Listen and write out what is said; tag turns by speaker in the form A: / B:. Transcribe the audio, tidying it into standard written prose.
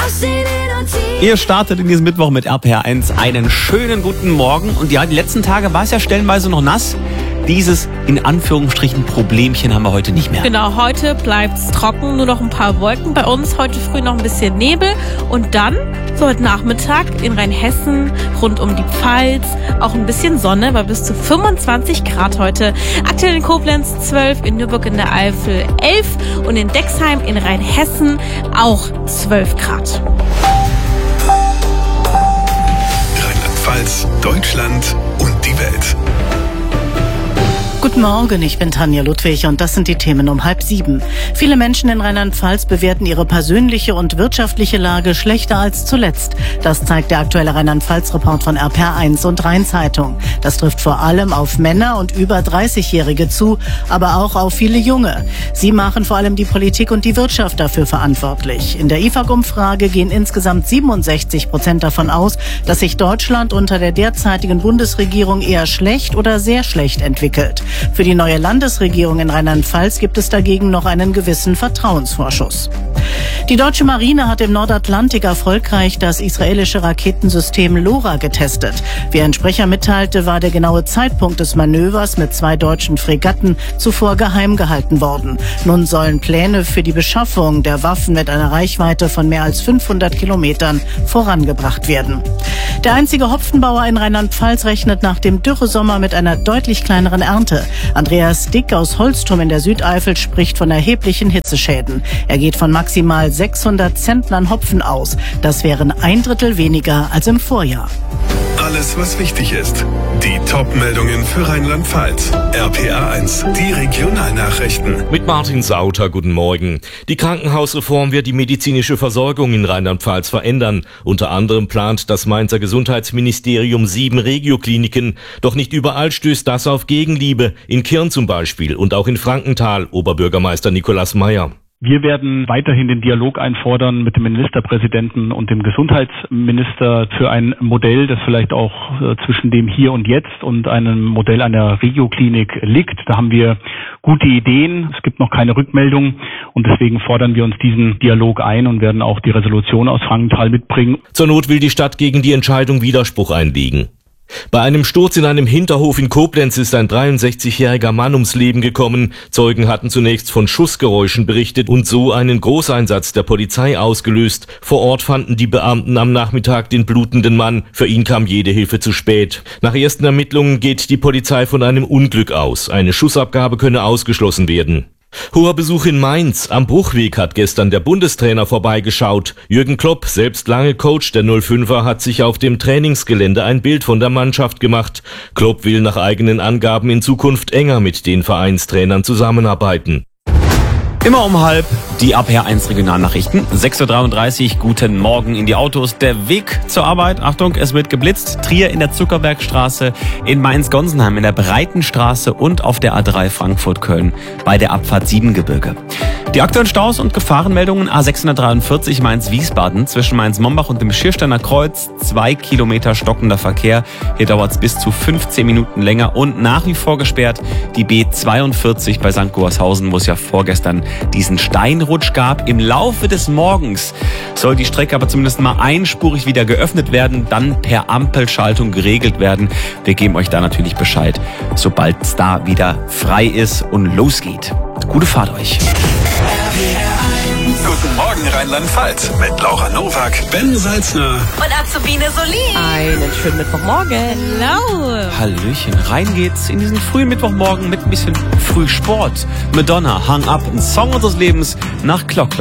A: Ihr startet in diesem Mittwoch mit RPR1. Einen schönen guten Morgen. Und ja, die letzten Tage war es ja stellenweise noch nass. Dieses, in Anführungsstrichen, Problemchen haben wir heute nicht mehr.
B: Genau, heute bleibt's trocken, nur noch ein paar Wolken bei uns. Heute früh noch ein bisschen Nebel. Und dann, so heute Nachmittag, in Rheinhessen, rund um die Pfalz, auch ein bisschen Sonne, bei bis zu 25 Grad heute. Aktuell in Koblenz 12, in Nürnberg in der Eifel 11 und in Dexheim in Rheinhessen auch 12 Grad.
C: Rheinland-Pfalz, Deutschland und die Welt.
D: Guten Morgen, ich bin Tanja Ludwig und das sind die Themen um 6:30. Viele Menschen in Rheinland-Pfalz bewerten ihre persönliche und wirtschaftliche Lage schlechter als zuletzt. Das zeigt der aktuelle Rheinland-Pfalz-Report von RPR1 und Rhein-Zeitung. Das trifft vor allem auf Männer und über 30-Jährige zu, aber auch auf viele Junge. Sie machen vor allem die Politik und die Wirtschaft dafür verantwortlich. In der IFAG-Umfrage gehen insgesamt 67% davon aus, dass sich Deutschland unter der derzeitigen Bundesregierung eher schlecht oder sehr schlecht entwickelt. Für die neue Landesregierung in Rheinland-Pfalz gibt es dagegen noch einen gewissen Vertrauensvorschuss. Die deutsche Marine hat im Nordatlantik erfolgreich das israelische Raketensystem LoRa getestet. Wie ein Sprecher mitteilte, war der genaue Zeitpunkt des Manövers mit 2 deutschen Fregatten zuvor geheim gehalten worden. Nun sollen Pläne für die Beschaffung der Waffen mit einer Reichweite von mehr als 500 Kilometern vorangebracht werden. Der einzige Hopfenbauer in Rheinland-Pfalz rechnet nach dem Dürresommer mit einer deutlich kleineren Ernte. Andreas Dick aus Holztum in der Südeifel spricht von erheblichen Hitzeschäden. Er geht von maximal 600 Zentnern Hopfen aus. Das wären 1/3 weniger als im Vorjahr.
C: Alles, was wichtig ist. Die Top-Meldungen für Rheinland-Pfalz. RPR1, die Regionalnachrichten.
E: Mit Martin Sauter, guten Morgen. Die Krankenhausreform wird die medizinische Versorgung in Rheinland-Pfalz verändern. Unter anderem plant das Mainzer Gesundheitsministerium 7 Regiokliniken. Doch nicht überall stößt das auf Gegenliebe. In Kirn zum Beispiel und auch in Frankenthal, Oberbürgermeister Nikolaus Meyer.
F: Wir werden weiterhin den Dialog einfordern mit dem Ministerpräsidenten und dem Gesundheitsminister für ein Modell, das vielleicht auch zwischen dem Hier und Jetzt und einem Modell einer Regioklinik liegt. Da haben wir gute Ideen. Es gibt noch keine Rückmeldung und deswegen fordern wir uns diesen Dialog ein und werden auch die Resolution aus Frankenthal mitbringen.
E: Zur Not will die Stadt gegen die Entscheidung Widerspruch einlegen. Bei einem Sturz in einem Hinterhof in Koblenz ist ein 63-jähriger Mann ums Leben gekommen. Zeugen hatten zunächst von Schussgeräuschen berichtet und so einen Großeinsatz der Polizei ausgelöst. Vor Ort fanden die Beamten am Nachmittag den blutenden Mann. Für ihn kam jede Hilfe zu spät. Nach ersten Ermittlungen geht die Polizei von einem Unglück aus. Eine Schussabgabe könne ausgeschlossen werden. Hoher Besuch in Mainz. Am Bruchweg hat gestern der Bundestrainer vorbeigeschaut. Jürgen Klopp, selbst lange Coach der 05er, hat sich auf dem Trainingsgelände ein Bild von der Mannschaft gemacht. Klopp will nach eigenen Angaben in Zukunft enger mit den Vereinstrainern zusammenarbeiten.
A: Immer um 6:30 die RPR1 Regionalnachrichten. 6:33 Uhr, guten Morgen in die Autos. Der Weg zur Arbeit, Achtung, es wird geblitzt. Trier in der Zuckerbergstraße, in Mainz-Gonsenheim in der Breitenstraße und auf der A3 Frankfurt-Köln bei der Abfahrt Siebengebirge. Die aktuellen Staus und Gefahrenmeldungen: A643 Mainz-Wiesbaden zwischen Mainz-Mombach und dem Schiersteiner Kreuz. 2 Kilometer stockender Verkehr. Hier dauert es bis zu 15 Minuten länger und nach wie vor gesperrt die B42 bei St. Goarshausen, wo es ja vorgestern diesen Steinrutsch gab. Im Laufe des Morgens soll die Strecke aber zumindest mal einspurig wieder geöffnet werden, dann per Ampelschaltung geregelt werden. Wir geben euch da natürlich Bescheid, sobald es da wieder frei ist und losgeht. Gute Fahrt euch.
C: Guten Morgen Rheinland-Pfalz mit Laura Nowak, Ben Salzner
B: Und Azubine Solin. Einen schönen Mittwochmorgen. Hello.
A: Hallöchen, rein geht's in diesen frühen Mittwochmorgen mit ein bisschen Frühsport. Madonna, Hung Up, ein Song unseres Lebens nach Clock.